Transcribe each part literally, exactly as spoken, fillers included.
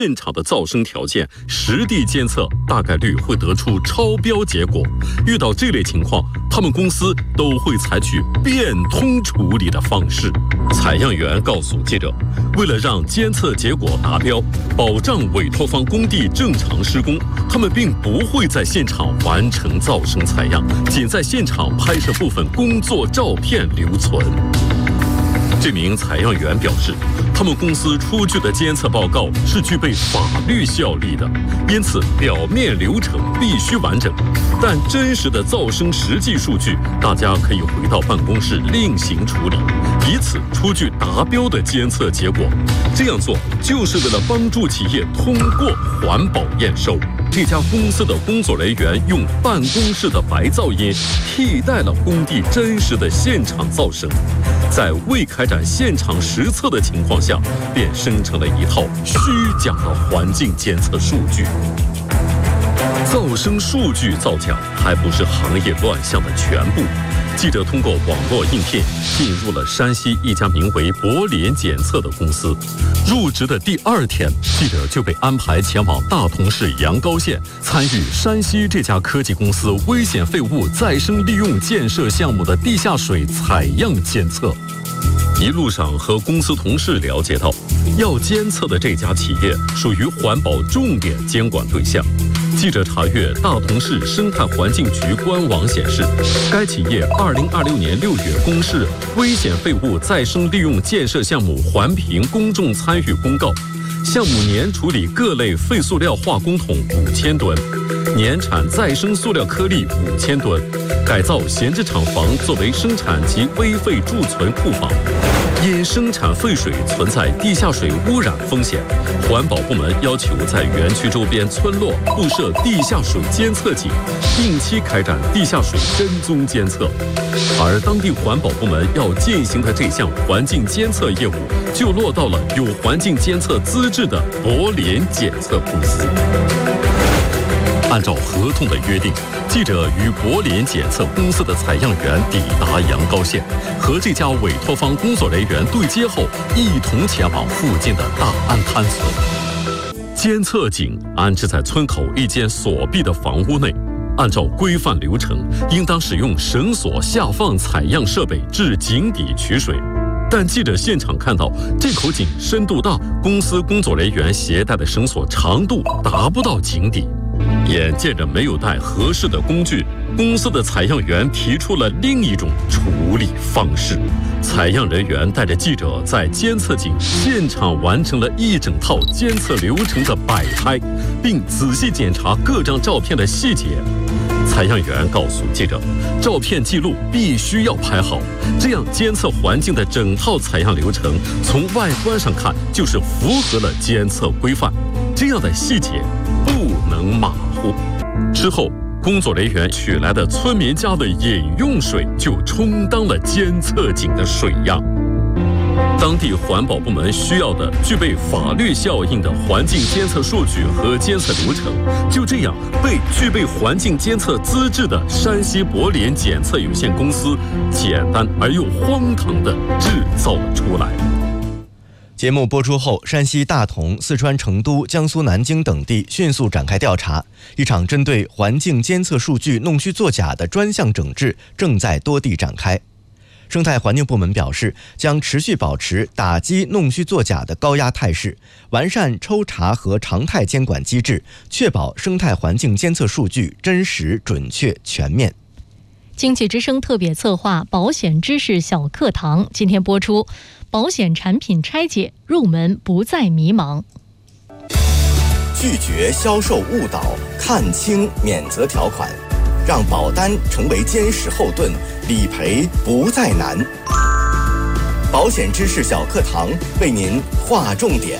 现场的噪声条件，实地监测大概率会得出超标结果。遇到这类情况，他们公司都会采取变通处理的方式。采样员告诉记者，为了让监测结果达标，保障委托方工地正常施工，他们并不会在现场完成噪声采样，仅在现场拍摄部分工作照片留存。这名采样员表示，他们公司出具的监测报告是具备法律效力的，因此表面流程必须完整。但真实的噪声实际数据，大家可以回到办公室另行处理，以此出具达标的监测结果。这样做就是为了帮助企业通过环保验收。这家公司的工作人员用办公室的白噪音替代了工地真实的现场噪声，在未开展现场实测的情况下，便生成了一套虚假的环境监测数据。噪声数据造假还不是行业乱象的全部。记者通过网络应聘进入了山西一家名为博联检测的公司。入职的第二天，记者就被安排前往大同市阳高县，参与山西这家科技公司危险废物再生利用建设项目的地下水采样监测。一路上和公司同事了解到，要监测的这家企业属于环保重点监管对象。记者查阅大同市生态环境局官网显示，该企业二零二六年六月公示危险废物再生利用建设项目环评公众参与公告，项目年处理各类废塑料化工桶五千吨，年产再生塑料颗粒五千吨，改造闲置厂房作为生产及危废贮存库房。因生产废水存在地下水污染风险，环保部门要求在园区周边村落布设地下水监测井，定期开展地下水跟踪监测。而当地环保部门要进行的这项环境监测业务，就落到了有环境监测资质的博联检测公司。按照合同的约定，记者与博联检测公司的采样员抵达阳高县，和这家委托方工作人员对接后，一同前往附近的大安滩村。监测井安置在村口一间锁闭的房屋内，按照规范流程，应当使用绳索下放采样设备至井底取水。但记者现场看到，这口井深度大，公司工作人员携带的绳索长度达不到井底。眼见着没有带合适的工具，公司的采样员提出了另一种处理方式。采样人员带着记者在监测井现场完成了一整套监测流程的摆拍，并仔细检查各张照片的细节。采样员告诉记者，照片记录必须要拍好，这样监测环境的整套采样流程从外观上看就是符合了监测规范，这样的细节不能马虎。之后，工作人员取来的村民家的饮用水就充当了监测井的水样。当地环保部门需要的具备法律效应的环境监测数据和监测流程，就这样被具备环境监测资质的山西博联检测有限公司简单而又荒唐地制造了出来。 节目播出后，山西大同、四川成都、江苏南京等地迅速展开调查，一场针对环境监测数据弄虚作假的专项整治正在多地展开。生态环境部门表示，将持续保持打击弄虚作假的高压态势，完善抽查和常态监管机制，确保生态环境监测数据真实、准确、全面。 经济之声特别策划保险知识小课堂今天播出，保险产品拆解入门不再迷茫。 拒绝销售误导，看清免责条款，让保单成为坚实后盾，理赔不再难。保险知识小课堂为您划重点。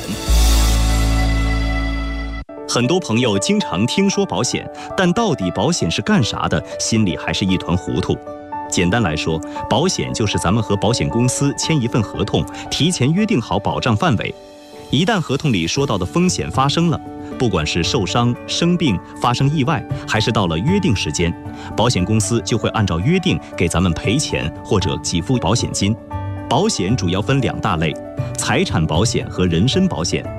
很多朋友经常听说保险，但到底保险是干啥的，心里还是一团糊涂。简单来说，保险就是咱们和保险公司签一份合同，提前约定好保障范围。一旦合同里说到的风险发生了，不管是受伤、生病、发生意外，还是到了约定时间，保险公司就会按照约定给咱们赔钱或者给付保险金。保险主要分两大类，财产保险和人身保险。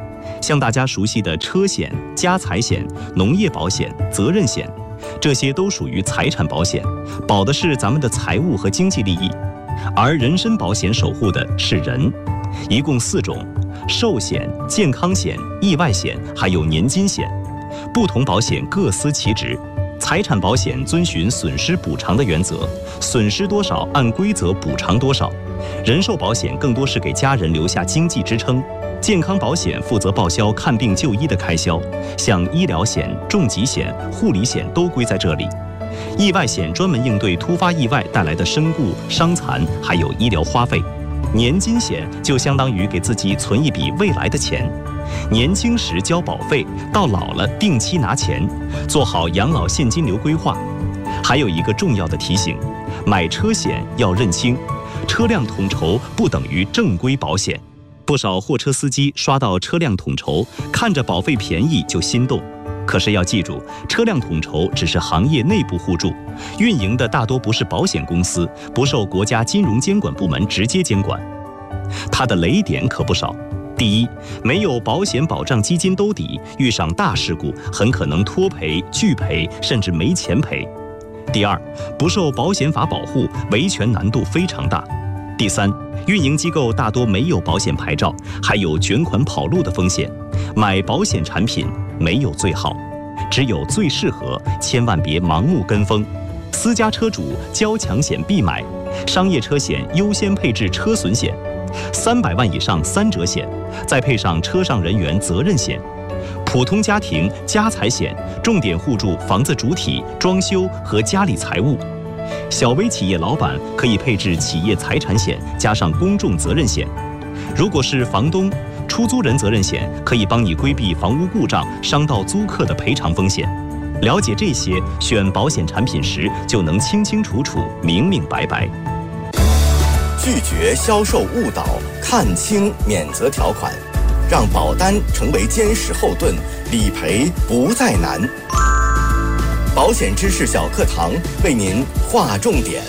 像大家熟悉的车险、家财险、农业保险、责任险，这些都属于财产保险，保的是咱们的财务和经济利益。而人身保险守护的是人，一共四种：寿险、健康险、意外险，还有年金险。不同保险各司其职。财产保险遵循损失补偿的原则，损失多少按规则补偿多少。人寿保险更多是给家人留下经济支撑。健康保险负责报销看病就医的开销，像医疗险、重疾险、护理险都归在这里。意外险专门应对突发意外带来的身故、伤残，还有医疗花费。年金险就相当于给自己存一笔未来的钱，年轻时交保费，到老了定期拿钱，做好养老现金流规划。还有一个重要的提醒，买车险要认清，车辆统筹不等于正规保险。不少货车司机刷到车辆统筹，看着保费便宜就心动。可是要记住，车辆统筹只是行业内部互助，运营的大多不是保险公司，不受国家金融监管部门直接监管。它的雷点可不少。第一，没有保险保障基金兜底，遇上大事故很可能拖赔、拒赔，甚至没钱赔。第二，不受保险法保护，维权难度非常大。第三，运营机构大多没有保险牌照，还有卷款跑路的风险。买保险产品没有最好，只有最适合，千万别盲目跟风。私家车主交强险必买，商业车险优先配置车损险，三百万以上三者险，再配上车上人员责任险。普通家庭家财险重点互助房子主体、装修和家里财务。小微企业老板可以配置企业财产险，加上公众责任险。如果是房东，出租人责任险可以帮你规避房屋故障伤到租客的赔偿风险。了解这些，选保险产品时就能清清楚楚、明明白白。 拒绝销售误导，看清免责条款，让保单成为坚实后盾，理赔不再难。保险知识小课堂为您划重点。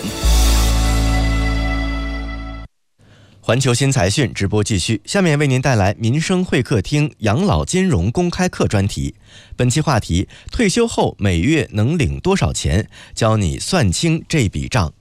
环球新财讯直播继续，下面为您带来民生会客厅养老金融公开课专题。本期话题：退休后每月能领多少钱？教你算清这笔账。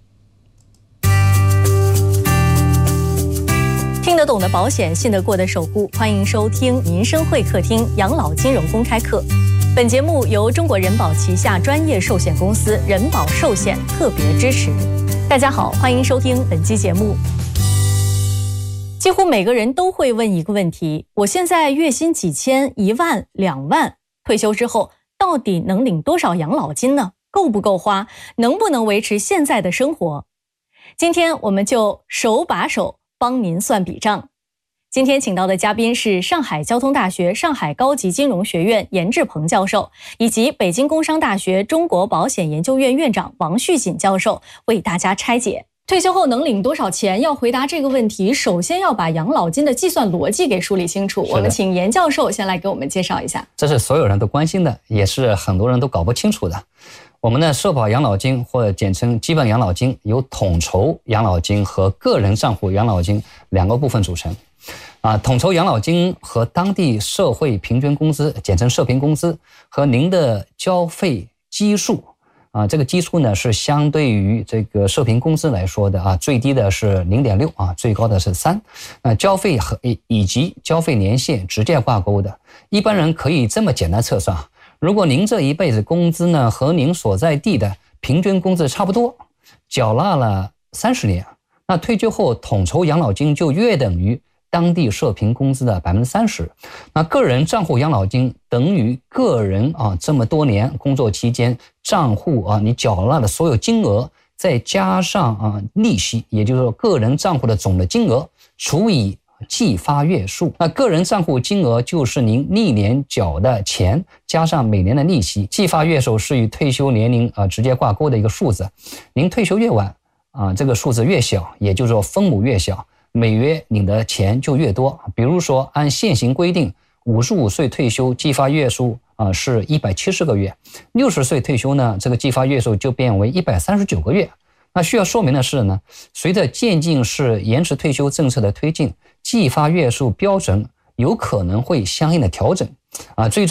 听得懂的保险，信得过的守护。欢迎收听民生会客厅养老金融公开课。本节目由中国人保旗下专业寿险公司人保寿险特别支持。大家好，欢迎收听本期节目。几乎每个人都会问一个问题：我现在月薪几千、一万、两万，退休之后到底能领多少养老金呢？够不够花？能不能维持现在的生活？今天我们就手把手帮您算笔账。今天请到的嘉宾是上海交通大学上海高级金融学院严志鹏教授，以及北京工商大学中国保险研究院院长王旭锦教授，为大家拆解退休后能领多少钱。要回答这个问题，首先要把养老金的计算逻辑给梳理清楚。我们请严教授先来给我们介绍一下。 这是所有人都关心的，也是很多人都搞不清楚的。我们的社保养老金或者简称基本养老金，由统筹养老金和个人账户养老金两个部分组成。啊，统筹养老金和当地社会平均工资，简称社平工资，和您的交费基数。啊，这个基数呢是相对于这个社平工资来说的啊，最低的是 零点六 啊，最高的是三。呃，交费和以及交费年限直接挂钩的。一般人可以这么简单测算，如果您这一辈子工资呢和您所在地的平均工资差不多，缴纳了三十年，那退休后统筹养老金就约等于当地社平工资的 百分之三十， 那个人账户养老金等于个人啊这么多年工作期间账户啊你缴纳的所有金额，再加上啊利息，也就是说个人账户的总的金额除以计发月数。那个人账户金额就是您历年缴的钱加上每年的利息，计发月数是与退休年龄啊直接挂钩的一个数字。您退休越晚啊，这个数字越小，也就是说分母越小，每月领的钱就越多。比如说按现行规定，五十五岁退休计发月数啊是一百七十个月，六十岁退休呢，这个计发月数就变为一百三十九个月。那需要说明的是呢，随着渐进式延迟退休政策的推进，计发月数标准有可能会相应的调整啊，最终